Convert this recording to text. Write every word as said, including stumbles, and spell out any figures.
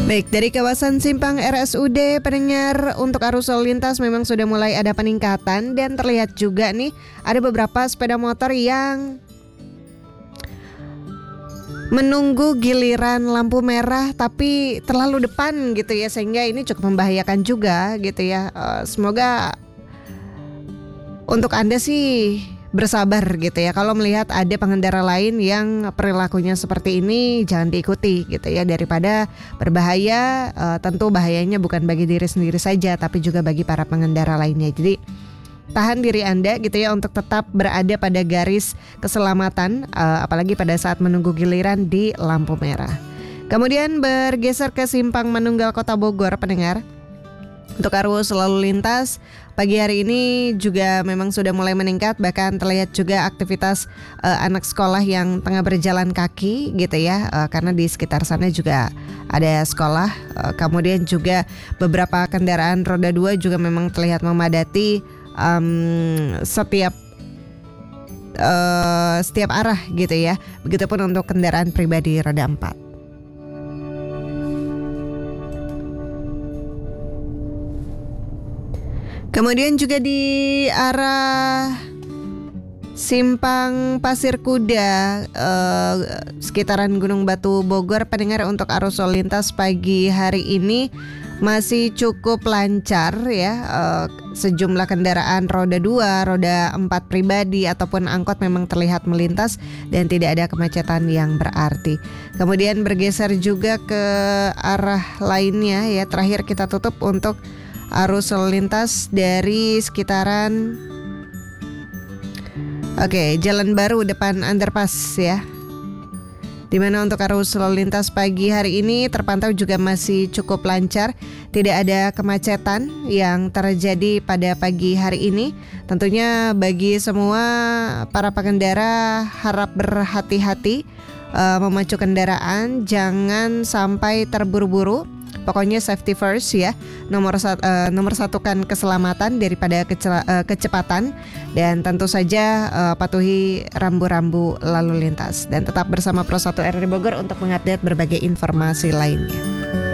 Baik, dari kawasan Simpang R S U D pendengar, untuk arus lalu lintas memang sudah mulai ada peningkatan dan terlihat juga nih ada beberapa sepeda motor yang menunggu giliran lampu merah tapi terlalu depan gitu ya, sehingga ini cukup membahayakan juga gitu ya. Uh, semoga untuk Anda sih bersabar gitu ya. Kalau melihat ada pengendara lain yang perilakunya seperti ini, jangan diikuti gitu ya. Daripada berbahaya, uh, tentu bahayanya bukan bagi diri sendiri saja, tapi juga bagi para pengendara lainnya. Jadi tahan diri Anda gitu ya untuk tetap berada pada garis keselamatan, uh, apalagi pada saat menunggu giliran di lampu merah. Kemudian bergeser ke Simpang Manunggal Kota Bogor pendengar. Untuk arus lalu lintas pagi hari ini juga memang sudah mulai meningkat, bahkan terlihat juga aktivitas uh, anak sekolah yang tengah berjalan kaki gitu ya, uh, karena di sekitar sana juga ada sekolah. Uh, kemudian juga beberapa kendaraan roda dua juga memang terlihat memadati um, setiap uh, setiap arah gitu ya. Begitupun untuk kendaraan pribadi roda empat. Kemudian juga di arah Simpang Pasir Kuda, eh, sekitaran Gunung Batu Bogor pendengar, untuk arus lalu lintas pagi hari ini masih cukup lancar ya. Eh, sejumlah kendaraan roda dua, roda empat pribadi ataupun angkot memang terlihat melintas dan tidak ada kemacetan yang berarti. Kemudian bergeser juga ke arah lainnya ya. Terakhir kita tutup untuk arus lalu lintas dari sekitaran Oke, Jalan Baru depan underpass ya. Dimana untuk arus lalu lintas pagi hari ini terpantau juga masih cukup lancar. Tidak ada kemacetan yang terjadi pada pagi hari ini. Tentunya bagi semua para pengendara harap berhati-hati uh, memacu kendaraan, jangan sampai terburu-buru. Pokoknya safety first ya, nomor satu, uh, nomor satukan keselamatan daripada kecela, uh, kecepatan, dan tentu saja uh, patuhi rambu-rambu lalu lintas, dan tetap bersama Pro satu R R I Bogor untuk mengupdate berbagai informasi lainnya.